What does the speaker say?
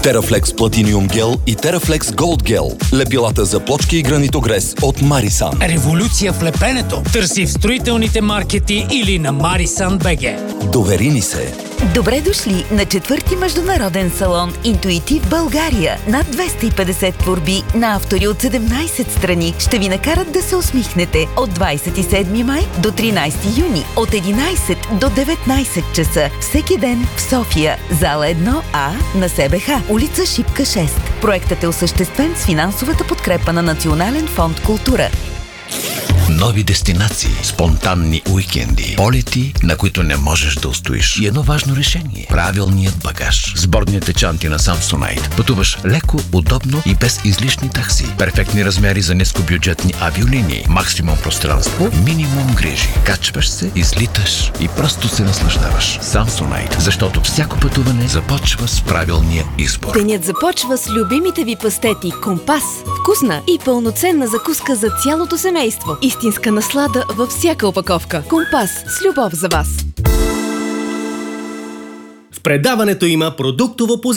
Терафлекс Platinum Gel и Терафлекс Gold Gel. Лепилата за плочки и гранитогрес от Марисан. Революция в лепенето. Търси в строителните маркети или на Marisan.bg. Довери ни се. Добре дошли на 4-ти международен салон Интуитив България. Над 250 творби на автори от 17 страни ще ви накарат да се усмихнете от 27 май до 13 юни от 11 до 19 часа. Всеки ден в София, зала 1А на СБХ, улица Шипка 6. Проектът е осъществен с финансовата подкрепа на Национален фонд Култура. Нови дестинации, спонтанни уикенди, полети, на които не можеш да устоиш. И едно важно решение – правилният багаж. Сборните чанти на Samsonite. Пътуваш леко, удобно и без излишни такси. Перфектни размери за нискобюджетни авиолинии. Максимум пространство, минимум грижи. Качваш се, излиташ и просто се наслаждаваш. Samsonite, защото всяко пътуване започва с правилния избор. Денят започва с любимите ви пастети Компас. Вкусна и пълноценна закуска за цялото семейство. Истинска наслада във всяка опаковка. Компас с любов за вас. В предаването има продуктово позитивно.